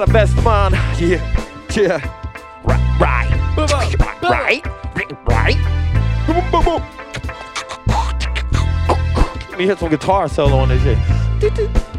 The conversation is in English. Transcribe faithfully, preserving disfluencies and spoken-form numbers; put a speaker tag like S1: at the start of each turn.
S1: the best man. Yeah, yeah. Right, right, right, right, right. Boom, boom, boom. Let me hit some guitar solo on this shit.